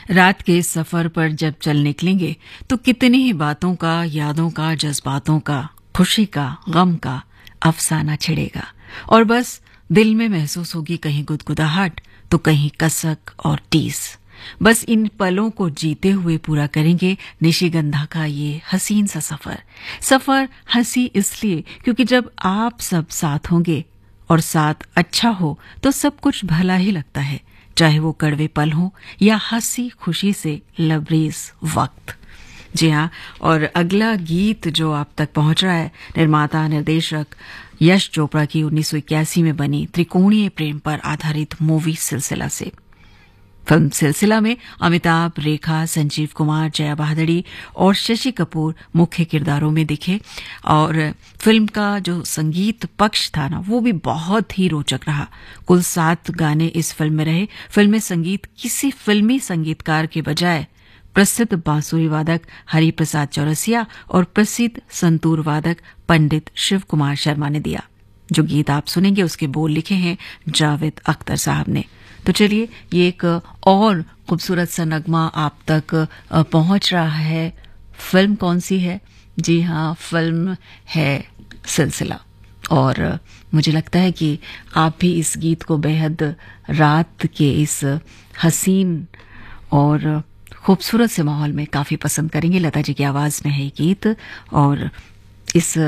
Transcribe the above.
रात के इस सफर पर जब चल निकलेंगे तो कितनी ही बातों का, यादों का, जज्बातों का, खुशी का, गम का अफसाना छिड़ेगा और बस दिल में महसूस होगी कहीं गुदगुदाहट तो कहीं कसक और टीस। बस इन पलों को जीते हुए पूरा करेंगे निशिगंधा का ये हसीन सा सफर हंसी इसलिए क्योंकि जब आप सब साथ होंगे और साथ अच्छा हो तो सब कुछ भला ही लगता है, चाहे वो कड़वे पल हो या हंसी खुशी से लबरेज वक्त। जी हाँ, और अगला गीत जो आप तक पहुंच रहा है निर्माता निर्देशक यश चोपड़ा की 1981 में बनी त्रिकोणीय प्रेम पर आधारित मूवी सिलसिला से। फिल्म सिलसिला में अमिताभ, रेखा, संजीव कुमार, जया बहादुरी और शशि कपूर मुख्य किरदारों में दिखे और फिल्म का जो संगीत पक्ष था ना वो भी बहुत ही रोचक रहा। कुल 7 गाने इस फिल्म में रहे। फिल्म में संगीत किसी फिल्मी संगीतकार के बजाय प्रसिद्ध बांसुरी वादक हरिप्रसाद चौरसिया और प्रसिद्ध संतूर वादक पंडित शिव कुमार शर्मा ने दिया। जो गीत आप सुनेंगे उसके बोल लिखे हैं जावेद अख्तर साहब ने। तो चलिए ये एक और खूबसूरत सा नगमा आप तक पहुंच रहा है। फिल्म कौन सी है? जी हाँ, फिल्म है सिलसिला। और मुझे लगता है कि आप भी इस गीत को बेहद रात के इस हसीन और खूबसूरत से माहौल में काफी पसंद करेंगे। लता जी की आवाज में है ये गीत और इस